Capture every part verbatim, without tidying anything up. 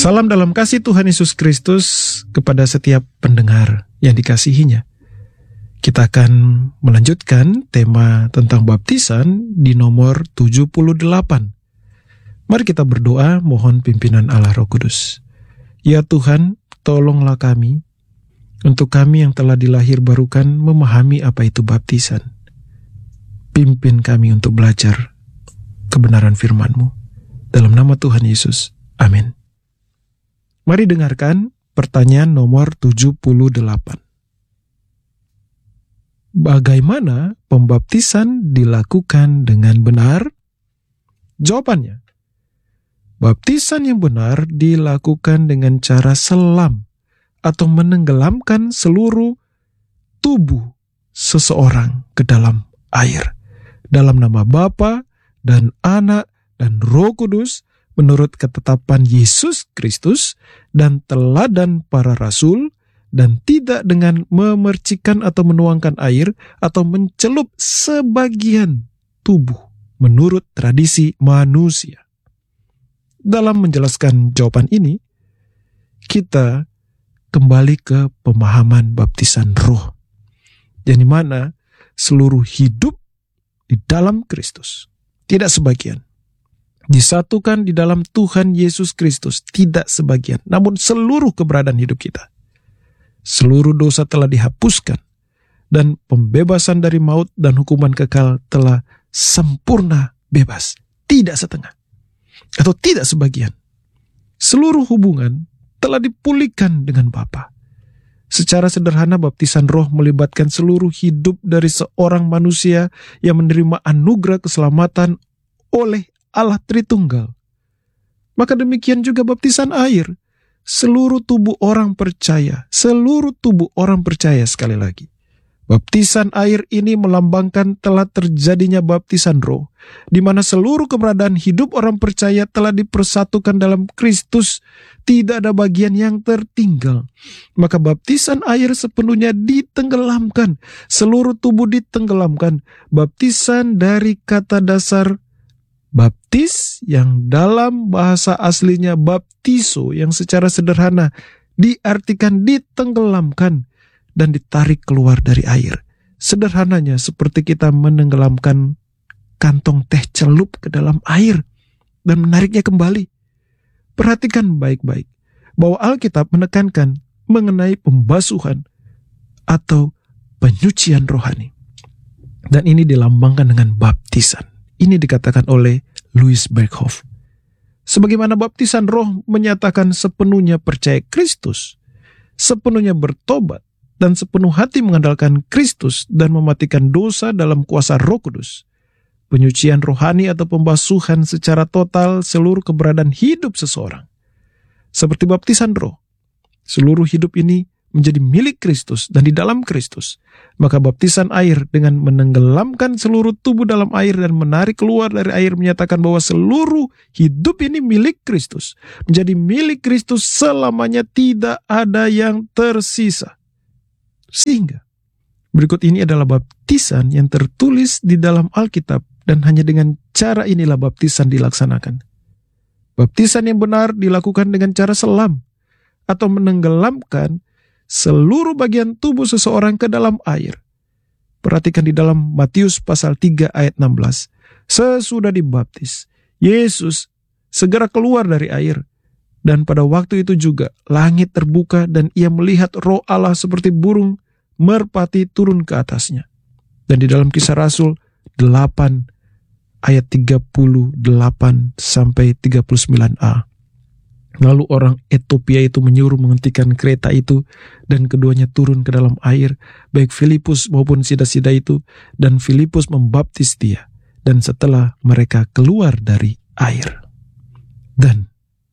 Salam dalam kasih Tuhan Yesus Kristus kepada setiap pendengar yang dikasihinya. Kita akan melanjutkan tema tentang baptisan di nomor tujuh puluh delapan. Mari kita berdoa mohon pimpinan Allah Roh Kudus. Ya Tuhan, tolonglah kami, untuk kami yang telah dilahirbarukan memahami apa itu baptisan. Pimpin kami untuk belajar kebenaran firman-Mu. Dalam nama Tuhan Yesus. Amin. Mari dengarkan pertanyaan nomor tujuh puluh delapan. Bagaimana pembaptisan dilakukan dengan benar? Jawabannya, baptisan yang benar dilakukan dengan cara selam atau menenggelamkan seluruh tubuh seseorang ke dalam air. Dalam nama Bapa dan Anak dan Roh Kudus, menurut ketetapan Yesus Kristus dan teladan para rasul, dan tidak dengan memercikan atau menuangkan air atau mencelup sebagian tubuh menurut tradisi manusia. Dalam menjelaskan jawaban ini, kita kembali ke pemahaman baptisan roh, yang dimana seluruh hidup di dalam Kristus, tidak sebagian, disatukan di dalam Tuhan Yesus Kristus, tidak sebagian, namun seluruh keberadaan hidup kita. Seluruh dosa telah dihapuskan, dan pembebasan dari maut dan hukuman kekal telah sempurna bebas, tidak setengah, atau tidak sebagian. Seluruh hubungan telah dipulihkan dengan Bapa. Secara sederhana, baptisan roh melibatkan seluruh hidup dari seorang manusia yang menerima anugerah keselamatan oleh Allah Tritunggal. Maka demikian juga baptisan air. Seluruh tubuh orang percaya, seluruh tubuh orang percaya sekali lagi. Baptisan air ini melambangkan telah terjadinya baptisan roh, di mana seluruh keberadaan hidup orang percaya telah dipersatukan dalam Kristus, tidak ada bagian yang tertinggal. Maka baptisan air sepenuhnya ditenggelamkan, seluruh tubuh ditenggelamkan. Baptisan dari kata dasar baptis yang dalam bahasa aslinya baptiso, yang secara sederhana diartikan ditenggelamkan dan ditarik keluar dari air. Sederhananya seperti kita menenggelamkan kantong teh celup ke dalam air dan menariknya kembali. Perhatikan baik-baik bahwa Alkitab menekankan mengenai pembasuhan atau penyucian rohani. Dan ini dilambangkan dengan baptisan. Ini dikatakan oleh Louis Berkhof. Sebagaimana baptisan roh menyatakan sepenuhnya percaya Kristus, sepenuhnya bertobat, dan sepenuh hati mengandalkan Kristus dan mematikan dosa dalam kuasa Roh Kudus. Penyucian rohani atau pembasuhan secara total seluruh keberadaan hidup seseorang. Seperti baptisan roh, seluruh hidup ini menjadi milik Kristus dan di dalam Kristus. Maka baptisan air dengan menenggelamkan seluruh tubuh dalam air dan menarik keluar dari air menyatakan bahwa seluruh hidup ini milik Kristus. Menjadi milik Kristus selamanya, tidak ada yang tersisa. Sehingga berikut ini adalah baptisan yang tertulis di dalam Alkitab, dan hanya dengan cara inilah baptisan dilaksanakan. Baptisan yang benar dilakukan dengan cara selam atau menenggelamkan seluruh bagian tubuh seseorang ke dalam air. Perhatikan di dalam Matius pasal tiga ayat enam belas. Sesudah dibaptis, Yesus segera keluar dari air. Dan pada waktu itu juga langit terbuka dan ia melihat Roh Allah seperti burung merpati turun ke atasnya. Dan di dalam Kisah Rasul delapan ayat tiga puluh delapan sampai tiga puluh sembilan a. Lalu orang Ethiopia itu menyuruh menghentikan kereta itu, dan keduanya turun ke dalam air, baik Filipus maupun sida-sida itu, dan Filipus membaptis dia, dan setelah mereka keluar dari air. Dan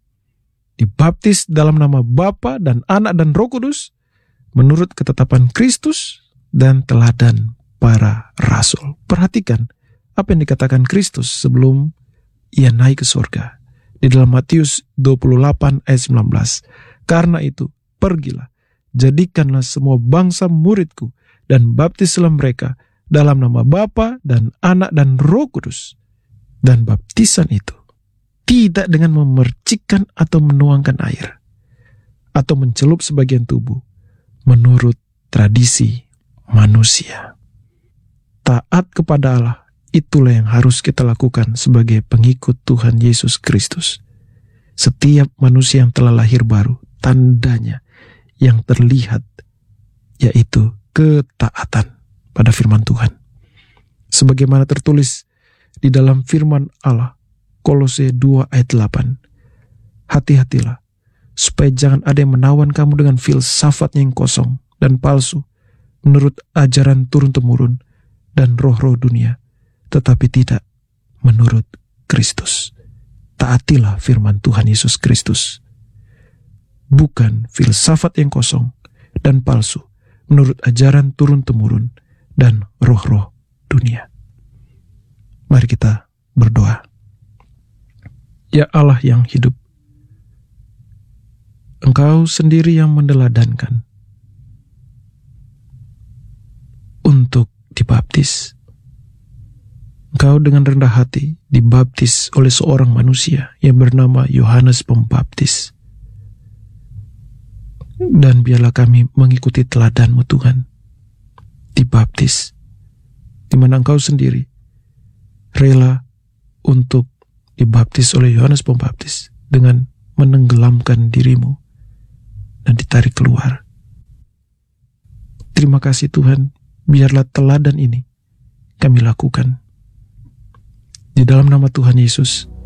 dibaptis dalam nama Bapa dan Anak dan Roh Kudus, menurut ketetapan Kristus dan teladan para rasul. Perhatikan apa yang dikatakan Kristus sebelum ia naik ke surga. Di dalam Matius dua puluh delapan ayat sembilan belas. Karena itu, pergilah, jadikanlah semua bangsa muridku, dan baptislah mereka dalam nama Bapa dan Anak dan Roh Kudus. Dan baptisan itu tidak dengan memercikkan atau menuangkan air, atau mencelup sebagian tubuh, menurut tradisi manusia. Taat kepada Allah, itulah yang harus kita lakukan sebagai pengikut Tuhan Yesus Kristus. Setiap manusia yang telah lahir baru, tandanya yang terlihat, yaitu ketaatan pada firman Tuhan. Sebagaimana tertulis di dalam firman Allah, Kolose dua ayat delapan. Hati-hatilah, supaya jangan ada yang menawan kamu dengan filsafat yang kosong dan palsu, menurut ajaran turun-temurun dan roh-roh dunia, tetapi tidak menurut Kristus. Taatilah firman Tuhan Yesus Kristus, bukan filsafat yang kosong dan palsu, menurut ajaran turun-temurun dan roh-roh dunia. Mari kita berdoa. Ya Allah yang hidup, Engkau sendiri yang mendeladankan untuk dibaptis. Engkau dengan rendah hati dibaptis oleh seorang manusia yang bernama Yohanes Pembaptis. Dan biarlah kami mengikuti teladan-Mu Tuhan, dibaptis, di mana Engkau sendiri rela untuk dibaptis oleh Yohanes Pembaptis dengan menenggelamkan dirimu dan ditarik keluar. Terima kasih Tuhan, biarlah teladan ini kami lakukan. Di dalam nama Tuhan Yesus